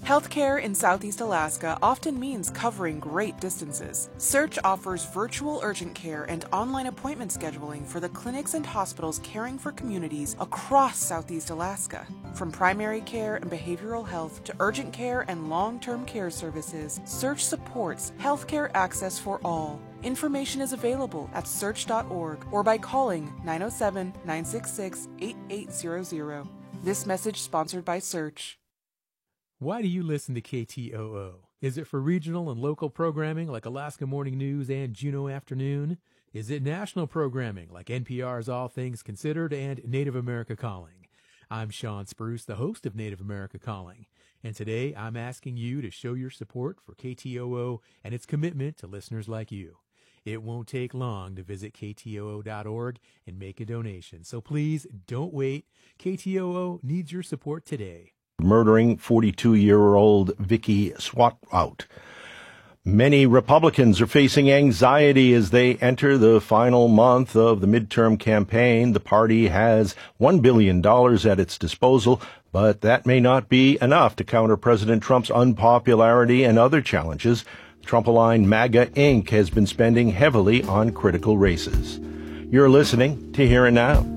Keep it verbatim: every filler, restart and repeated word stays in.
Healthcare in Southeast Alaska often means covering great distances. Search offers virtual urgent care and online appointment scheduling for the clinics and hospitals caring for communities across Southeast Alaska. From primary care and behavioral health to urgent care and long-term care services, Search supports healthcare access for all. Information is available at search dot org or by calling nine oh seven, nine six six, eight eight zero zero. This message sponsored by Search. Why do you listen to K T O O? Is it for regional and local programming like Alaska Morning News and Juneau Afternoon? Is it national programming like N P R's All Things Considered and Native America Calling? I'm Sean Spruce, the host of Native America Calling, and today I'm asking you to show your support for K T O O and its commitment to listeners like you. It won't take long to visit K T O O dot org and make a donation, so please don't wait. K T O O needs your support today. Murdering forty-two-year-old Vicky Swatwout. Many Republicans are facing anxiety as they enter the final month of the midterm campaign. The party has one billion dollars at its disposal, but that may not be enough to counter President Trump's unpopularity and other challenges. Trump-aligned MAGA Incorporated has been spending heavily on critical races. You're listening to Here and Now.